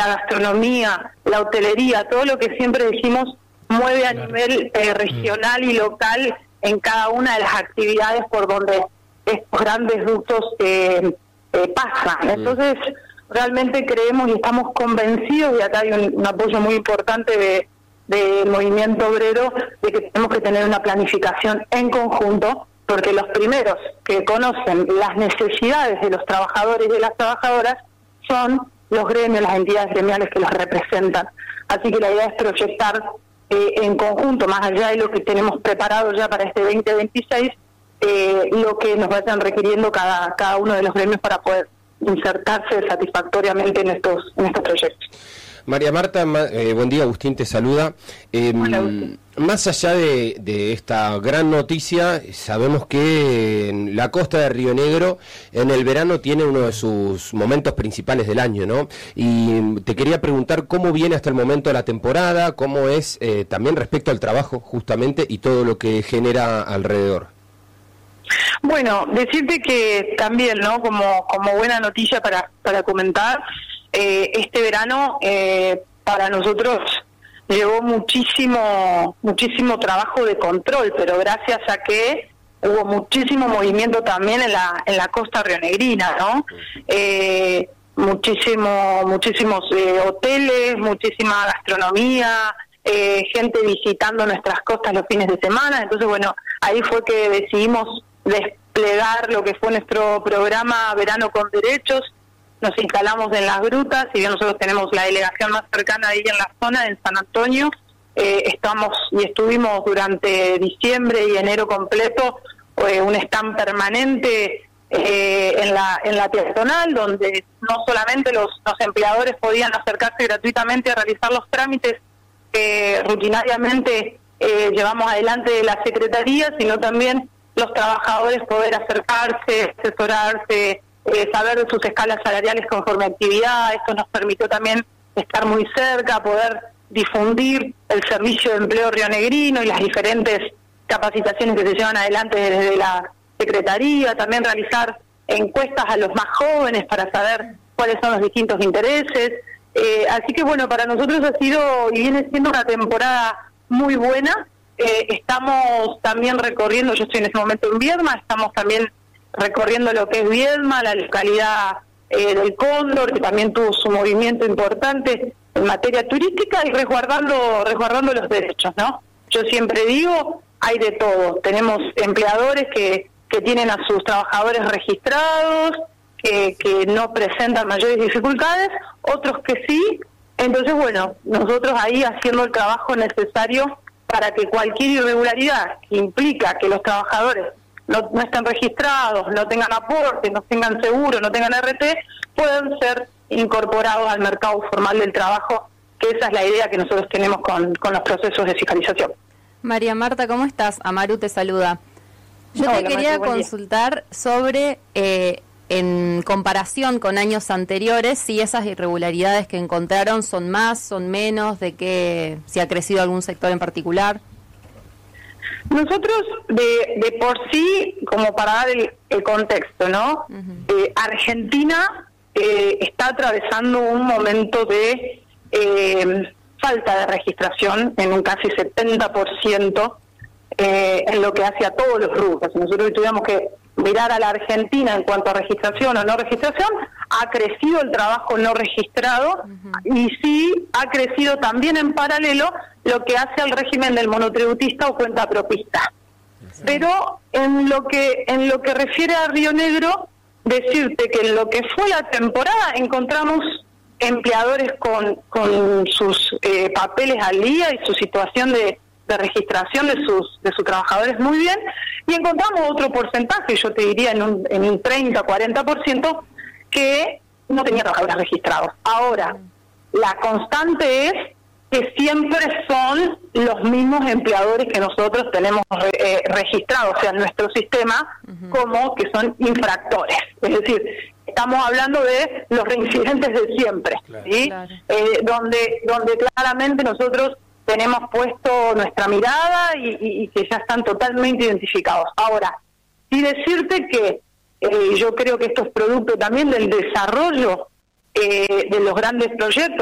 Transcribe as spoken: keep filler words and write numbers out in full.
la gastronomía, la hotelería, todo lo que siempre decimos mueve a nivel eh, regional y local en cada una de las actividades por donde estos grandes ductos eh, eh, pasan. Entonces, realmente creemos y estamos convencidos, y acá hay un, un apoyo muy importante de del movimiento obrero, de que tenemos que tener una planificación en conjunto, porque los primeros que conocen las necesidades de los trabajadores y de las trabajadoras son los gremios, las entidades gremiales que los representan. Así que la idea es proyectar eh, en conjunto, más allá de lo que tenemos preparado ya para este veinte veintiséis, eh, lo que nos vayan requiriendo cada cada uno de los gremios para poder insertarse satisfactoriamente en estos en estos proyectos. María Marta, eh, buen día, Agustín te saluda. Eh, más allá de, de esta gran noticia, sabemos que en la costa de Río Negro en el verano tiene uno de sus momentos principales del año, ¿no? Y te quería preguntar cómo viene hasta el momento la temporada, cómo es eh, también respecto al trabajo justamente y todo lo que genera alrededor. Bueno, decirte que también, ¿no? Como como buena noticia para para comentar, Eh, este verano eh, para nosotros llevó muchísimo muchísimo trabajo de control, pero gracias a que hubo muchísimo movimiento también en la en la costa rionegrina, ¿no? Eh, muchísimo muchísimos eh, hoteles, muchísima gastronomía, eh, gente visitando nuestras costas los fines de semana. Entonces, bueno, ahí fue que decidimos desplegar lo que fue nuestro programa Verano con Derechos. Nos instalamos en las grutas, y bien nosotros tenemos la delegación más cercana ahí en la zona, en San Antonio. Eh, estamos y estuvimos durante diciembre y enero completo, eh, un stand permanente eh, en la en la peatonal, donde no solamente los, los empleadores podían acercarse gratuitamente a realizar los trámites que rutinariamente eh, llevamos adelante de la Secretaría, sino también los trabajadores poder acercarse, asesorarse, Eh, saber de sus escalas salariales conforme a actividad. Esto nos permitió también estar muy cerca, poder difundir el servicio de empleo rionegrino y las diferentes capacitaciones que se llevan adelante desde la Secretaría, también realizar encuestas a los más jóvenes para saber cuáles son los distintos intereses. Eh, así que bueno, para nosotros ha sido y viene siendo una temporada muy buena. Eh, estamos también recorriendo, yo estoy en este momento en Viedma, estamos también recorriendo lo que es Viedma, la localidad eh, del Cóndor, que también tuvo su movimiento importante en materia turística, y resguardando resguardando los derechos, ¿no? Yo siempre digo, hay de todo. Tenemos empleadores que, que tienen a sus trabajadores registrados, que, que no presentan mayores dificultades, otros que sí. Entonces, bueno, nosotros ahí haciendo el trabajo necesario para que cualquier irregularidad que implica que los trabajadores No, no estén registrados, no tengan aporte, no tengan seguro, no tengan R T, pueden ser incorporados al mercado formal del trabajo, que esa es la idea que nosotros tenemos con, con los procesos de fiscalización. María Marta, ¿cómo estás? Amaru te saluda. Yo Hola, te quería Marta, consultar sobre, eh, en comparación con años anteriores, si esas irregularidades que encontraron son más, son menos, de que si ha crecido algún sector en particular. Nosotros, de, de por sí, como para dar el, el contexto, ¿no? Uh-huh. Eh, Argentina eh, está atravesando un momento de eh, falta de registración en un casi setenta por ciento eh, en lo que hace a todos los rubros. Si nosotros tuviéramos que mirar a la Argentina en cuanto a registración o no registración, ha crecido el trabajo no registrado, uh-huh, y sí ha crecido también en paralelo lo que hace al régimen del monotributista o cuenta propista. Sí. Pero en lo que en lo que refiere a Río Negro, decirte que en lo que fue la temporada encontramos empleadores con con sus eh, papeles al día y su situación de, de registración de sus de sus trabajadores muy bien, y encontramos otro porcentaje, yo te diría en un en un treinta, cuarenta por ciento, que no tenía trabajadores registrados. Ahora, la constante es que siempre son los mismos empleadores que nosotros tenemos eh, registrados, o sea, en nuestro sistema, uh-huh, como que son infractores. Es decir, estamos hablando de los reincidentes de siempre, claro, ¿sí? Claro. Eh, donde donde claramente nosotros tenemos puesto nuestra mirada y, y, y que ya están totalmente identificados. Ahora, sí decirte que eh, yo creo que esto es producto también del desarrollo eh, de los grandes proyectos